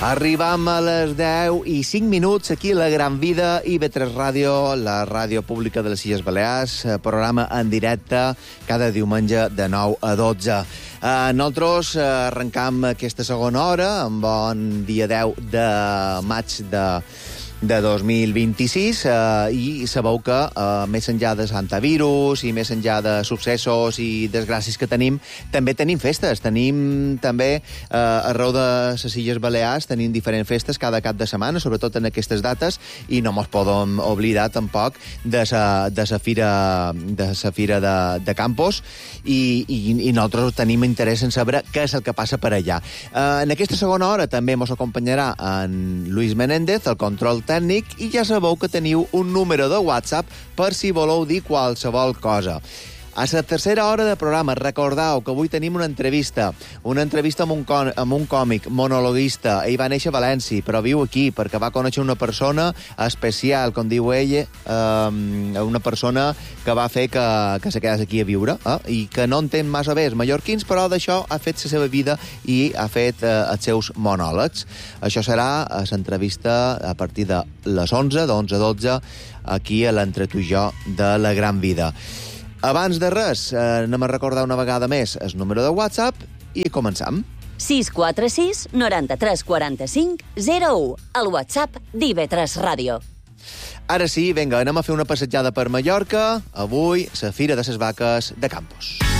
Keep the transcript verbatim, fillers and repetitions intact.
Arribam a les deu i cinc minuts aquí a la Gran Vida, I V tres Ràdio, la ràdio pública de les Illes Balears, programa en directe cada diumenge de nou a dotze. Eh, nosaltres arrencam aquesta segona hora, en bon dia deu de maig de... de dos mil vint-i-sis, eh, i sabeu que eh, més enllà de Santavirus i més enllà de successos i desgràcies que tenim, també tenim festes. Tenim també, eh, arreu de les Illes Balears, tenim diferents festes cada cap de setmana, sobretot en aquestes dates, i no mos podem oblidar tampoc de la de sa fira, de, sa fira de, de Campos, i, i, i nosaltres tenim interès en saber què és el que passa per allà. Eh, en aquesta segona hora també mos acompanyarà en Luis Menéndez, el control tècnic, i ja sabeu que teniu un número de WhatsApp per si voleu dir qualsevol cosa. A la tercera hora de programa, recordeu que avui tenim una entrevista, una entrevista amb un, con amb un còmic monologuista. Ell va néixer a València, però viu aquí, perquè va conèixer una persona especial, com diu ella, eh, una persona que va fer que, que se quedés aquí a viure, eh, i que no entén massa bé els mallorquins, però d'això ha fet la seva vida i ha fet eh, els seus monòlegs. Això serà a l'entrevista a partir de les onze, d'onze a dotze, aquí a l'Entre tu i jo de la Gran Vida. Abans de res, eh, anem a recordar una vegada més el número de WhatsApp i començam. sis quatre sis, noranta-tres quaranta-cinc, zero u, el WhatsApp d'I V tres Ràdio. Ara sí, vinga, anem a fer una passejada per Mallorca. Avui, la Fira de les Vaques de Campos.